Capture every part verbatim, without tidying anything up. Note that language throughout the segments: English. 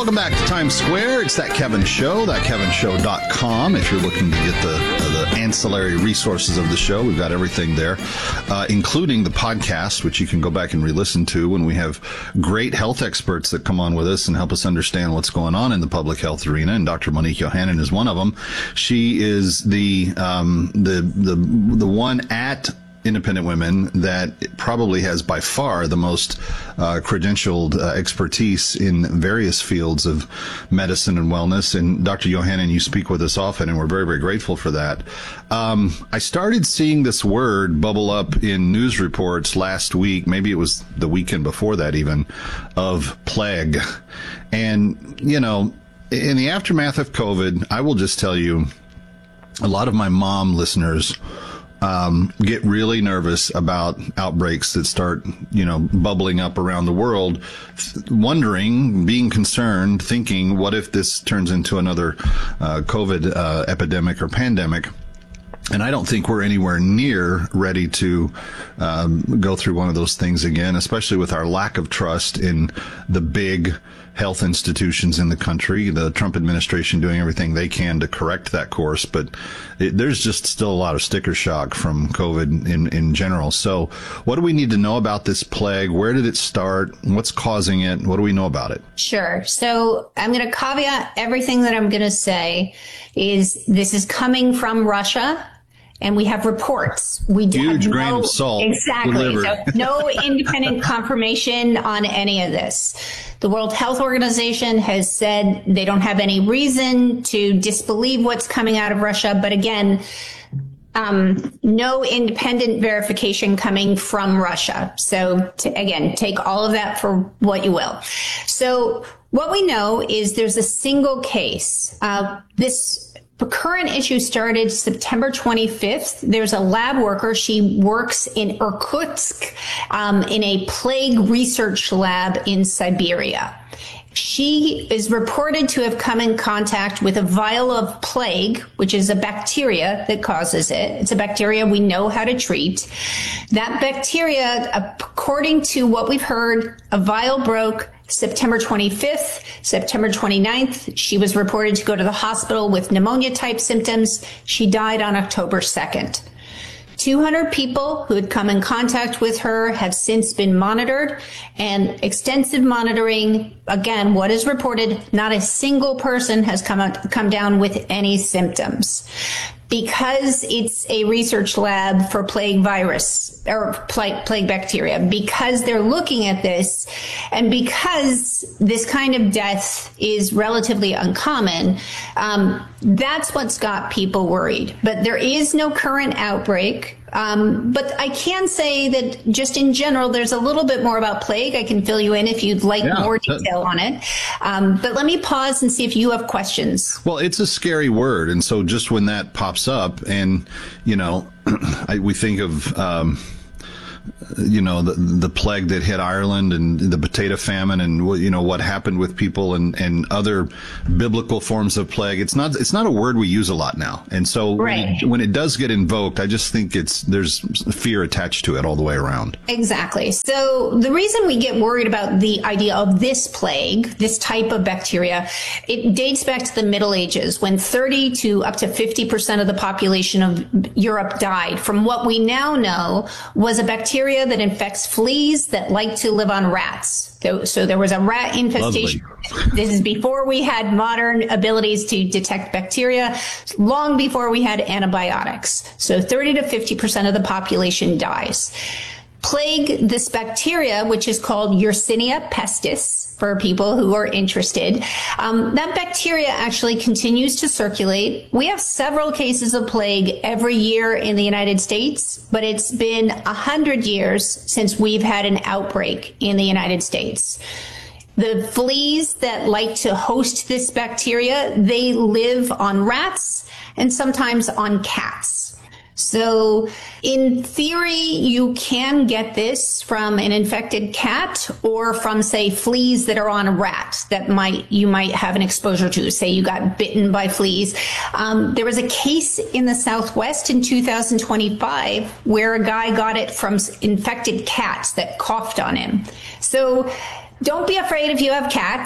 Welcome back to Times Square. It's That Kevin Show, that kevin show dot com. If you're looking to get the uh, the ancillary resources of the show, we've got everything there, uh, including the podcast, which you can go back and re-listen to when we have great health experts that come on with us and help us understand what's going on in the public health arena. And Doctor Monique Yohannan is one of them. She is the um, the the the one at Independent Women that probably has by far the most uh, credentialed uh, expertise in various fields of medicine and wellness. And Doctor Yohannan, you speak with us often, and we're very, very grateful for that. Um, I started seeing this word bubble up in news reports last week, maybe it was the weekend before that even, of plague. And, you know, in the aftermath of COVID, I will just tell you, a lot of my mom listeners Um, get really nervous about outbreaks that start, you know, bubbling up around the world, wondering, being concerned, thinking, what if this turns into another uh, COVID uh, epidemic or pandemic? And I don't think we're anywhere near ready to um, go through one of those things again, especially with our lack of trust in the big health institutions in the country. The Trump administration doing everything they can to correct that course, but it, there's just still a lot of sticker shock from COVID in, in general. So what do we need to know about this plague? Where did it start? What's causing it? What do we know about it? Sure. So I'm going to caveat everything that I'm going to say is this is coming from Russia. And we have reports. We Huge have grain no, of salt. Exactly. So no independent confirmation on any of this. The World Health Organization has said they don't have any reason to disbelieve what's coming out of Russia. But again, um, no independent verification coming from Russia. So to, again, take all of that for what you will. So what we know is there's a single case. Uh, this The current issue started September twenty-fifth. There's a lab worker. She works in Irkutsk um, in a plague research lab in Siberia. She is reported to have come in contact with a vial of plague, which is a bacteria that causes it. It's a bacteria we know how to treat. That bacteria, according to what we've heard, a vial broke September twenty-fifth, September twenty-ninth, she was reported to go to the hospital with pneumonia-type symptoms. She died on October second. two hundred people who had come in contact with her have since been monitored, and extensive monitoring. Again, what is reported, not a single person has come out, come down with any symptoms. Because it's a research lab for plague virus or plague, plague bacteria, because they're looking at this, and because this kind of death is relatively uncommon, um, that's what's got people worried. But there is no current outbreak. Um, but I can say that just in general, there's a little bit more about plague. I can fill you in if you'd like yeah, more detail that, on it. Um, but let me pause and see if you have questions. Well, it's a scary word. And so just when that pops up and, you know, I, we think of, um, you know, the the plague that hit Ireland and the potato famine and, you know, what happened with people and, and other biblical forms of plague. It's not it's not a word we use a lot now. And so right. when, it, when it does get invoked, I just think it's there's fear attached to it all the way around. Exactly. So the reason we get worried about the idea of this plague, this type of bacteria, it dates back to the Middle Ages when thirty to up to fifty percent of the population of Europe died from what we now know was a bacteria that infects fleas that like to live on rats. So, so there was a rat infestation. Lovely. This is before we had modern abilities to detect bacteria, long before we had antibiotics. So thirty to fifty percent of the population dies. Plague, this bacteria, which is called Yersinia pestis, for people who are interested, um, that bacteria actually continues to circulate. We have several cases of plague every year in the United States, but it's been a hundred years since we've had an outbreak in the United States. The fleas that like to host this bacteria, they live on rats and sometimes on cats. So in theory, you can get this from an infected cat or from, say, fleas that are on a rat that might you might have an exposure to. Say you got bitten by fleas. Um, there was a case in the Southwest in two thousand twenty-five where a guy got it from infected cats that coughed on him. So don't be afraid if you have cats.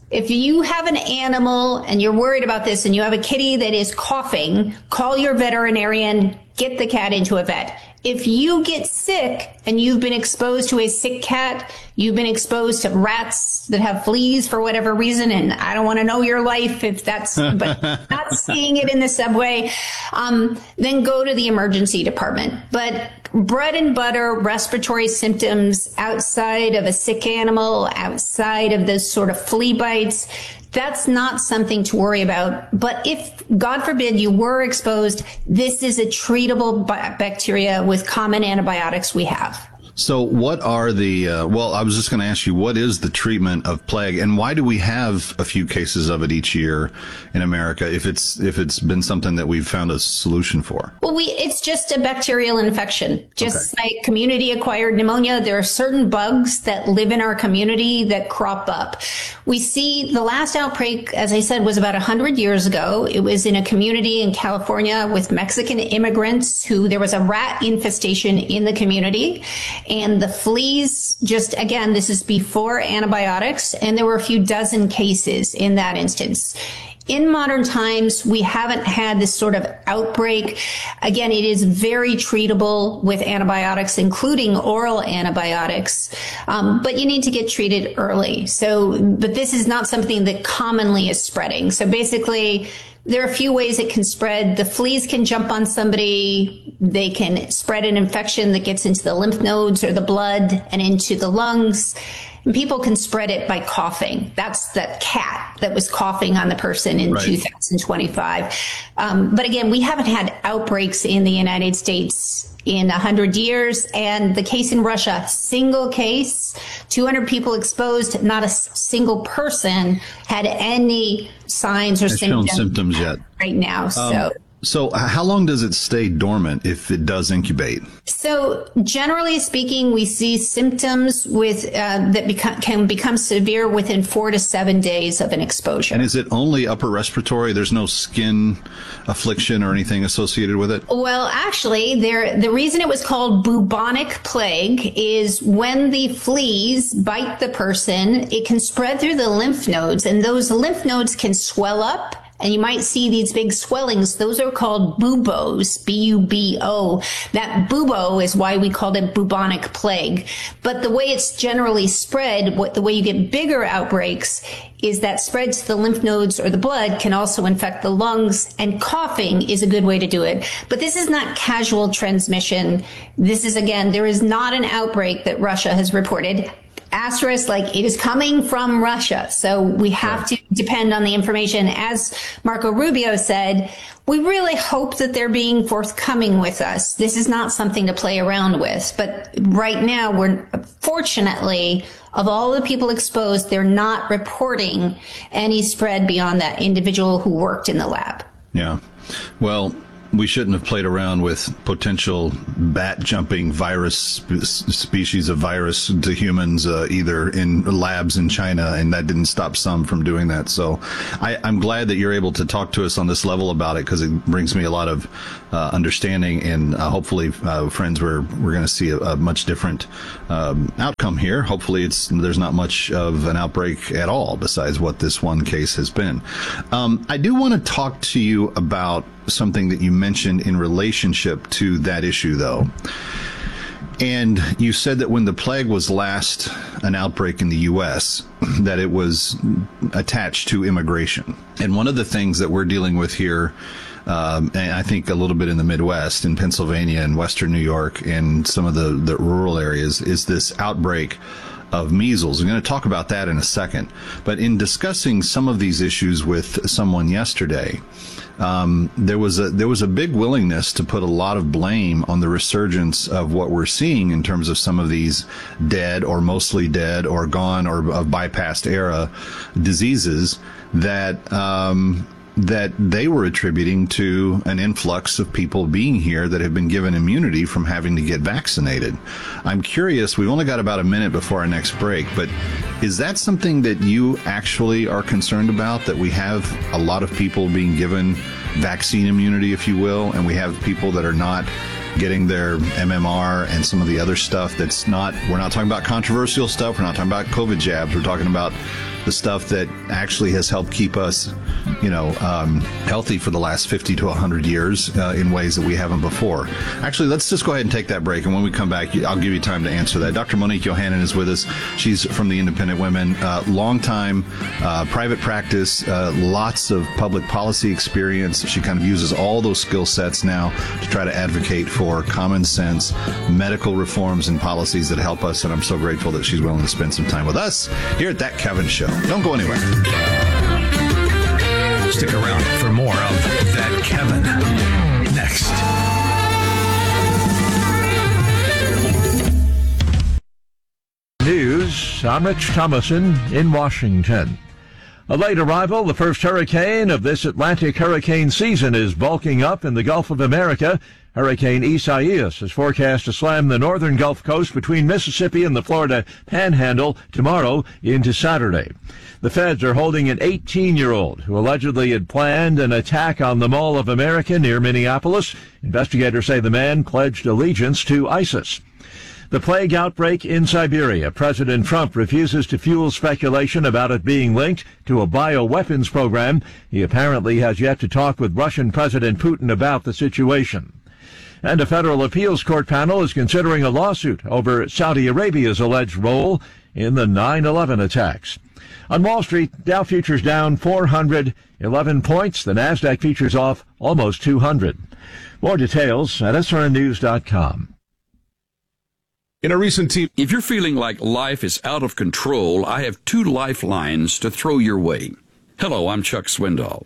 If you have an animal and you're worried about this and you have a kitty that is coughing, call your veterinarian, get the cat into a vet. If you get sick and you've been exposed to a sick cat, you've been exposed to rats that have fleas for whatever reason, and I don't want to know your life if that's, but not seeing it in the subway, um, then go to the emergency department. But bread and butter respiratory symptoms outside of a sick animal, outside of those sort of flea bites, that's not something to worry about. But if, God forbid, you were exposed, this is a treatable bacteria with common antibiotics we have. So what are the, uh, well, I was just going to ask you, what is the treatment of plague, and why do we have a few cases of it each year in America if it's if it's been something that we've found a solution for? Well, we it's just a bacterial infection. Just okay. Like community-acquired pneumonia, there are certain bugs that live in our community that crop up. We see the last outbreak, as I said, was about one hundred years ago. It was in a community in California with Mexican immigrants who there was a rat infestation in the community. And the fleas, just again, this is before antibiotics, and there were a few dozen cases in that instance. In modern times, we haven't had this sort of outbreak. Again, it is very treatable with antibiotics, including oral antibiotics, um, but you need to get treated early. So, but this is not something that commonly is spreading. So basically, there are a few ways it can spread. The fleas can jump on somebody. They can spread an infection that gets into the lymph nodes or the blood and into the lungs. And people can spread it by coughing. That's that cat that was coughing on the person in right. two thousand twenty-five. Um, but again, we haven't had outbreaks in the United States in one hundred years. And the case in Russia, single case, two hundred people exposed, not a single person had any signs or symptoms, symptoms yet right now. Um, so. So how long does it stay dormant if it does incubate? So generally speaking, we see symptoms with uh, that become, can become severe within four to seven days of an exposure. And is it only upper respiratory? There's no skin affliction or anything associated with it? Well, actually, there the reason it was called bubonic plague is when the fleas bite the person, it can spread through the lymph nodes, and those lymph nodes can swell up. And you might see these big swellings. Those are called buboes, B U B O. That bubo is why we called it bubonic plague. But the way it's generally spread, what the way you get bigger outbreaks is that spread to the lymph nodes or the blood can also infect the lungs, and coughing is a good way to do it. But this is not casual transmission. This is, again, there is not an outbreak that Russia has reported. Asterisk, like it is coming from Russia. So we have to depend on the information. As Marco Rubio said, we really hope that they're being forthcoming with us. This is not something to play around with. But right now, we're fortunately, of all the people exposed, they're not reporting any spread beyond that individual who worked in the lab. Yeah. Well, we shouldn't have played around with potential bat-jumping virus sp- species of virus to humans uh, either in labs in China, and that didn't stop some from doing that. So I, I'm glad that you're able to talk to us on this level about it, because it brings me a lot of uh, understanding, and uh, hopefully, uh, friends, we're we're going to see a, a much different um, outcome here. Hopefully, it's there's not much of an outbreak at all besides what this one case has been. Um, I do want to talk to you about something that you mentioned in relationship to that issue, though. And you said that when the plague was last an outbreak in the U S, that it was attached to immigration. And one of the things that we're dealing with here, um, and I think a little bit in the Midwest, in Pennsylvania and Western New York, and some of the, the rural areas, is this outbreak of measles. I'm going to talk about that in a second. But in discussing some of these issues with someone yesterday, um, there was a there was a big willingness to put a lot of blame on the resurgence of what we're seeing in terms of some of these dead or mostly dead or gone or of bypassed era diseases that um, that they were attributing to an influx of people being here that have been given immunity from having to get vaccinated. I'm curious, we've only got about a minute before our next break, but is that something that you actually are concerned about, that we have a lot of people being given vaccine immunity, if you will, and we have people that are not getting their M M R and some of the other stuff that's not, we're not talking about controversial stuff, we're not talking about COVID jabs, we're talking about the stuff that actually has helped keep us, you know, um, healthy for the last fifty to one hundred years uh, in ways that we haven't before. Actually, let's just go ahead and take that break, and when we come back, I'll give you time to answer that. Doctor Monique Yohannan is with us. She's from the Independent Women, uh, long time uh, private practice, uh, lots of public policy experience. She kind of uses all those skill sets now to try to advocate for common sense medical reforms and policies that help us, and I'm so grateful that she's willing to spend some time with us here at That Kevin Show. Don't go anywhere. Stick around for more of That Kevin next. News, I'm Rich Thomason in Washington. A late arrival, the first hurricane of this Atlantic hurricane season is bulking up in the Gulf of America. Hurricane Isaias is forecast to slam the northern Gulf Coast between Mississippi and the Florida Panhandle tomorrow into Saturday. The feds are holding an eighteen-year-old who allegedly had planned an attack on the Mall of America near Minneapolis. Investigators say the man pledged allegiance to ISIS. The plague outbreak in Siberia. President Trump refuses to fuel speculation about it being linked to a bioweapons program. He apparently has yet to talk with Russian President Putin about the situation. And a federal appeals court panel is considering a lawsuit over Saudi Arabia's alleged role in the nine eleven attacks. On Wall Street, Dow futures down four hundred eleven points. The NASDAQ futures off almost two hundred. More details at S R N news dot com. In a recent team, if you're feeling like life is out of control, I have two lifelines to throw your way. Hello, I'm Chuck Swindoll.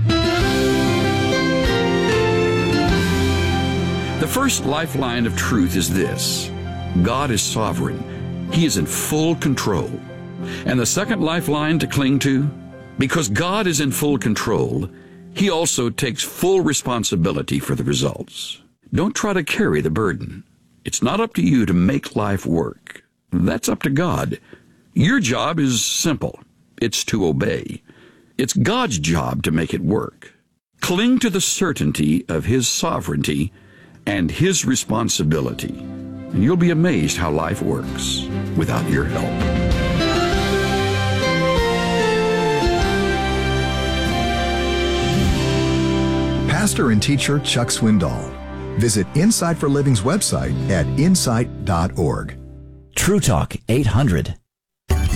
The first lifeline of truth is this: God is sovereign. He is in full control. And the second lifeline to cling to: because God is in full control, He also takes full responsibility for the results. Don't try to carry the burden. It's not up to you to make life work. That's up to God. Your job is simple. It's to obey. It's God's job to make it work. Cling to the certainty of His sovereignty and His responsibility, and you'll be amazed how life works without your help. Pastor and teacher Chuck Swindoll. Visit Insight for Living's website at insight dot org. True Talk eight hundred.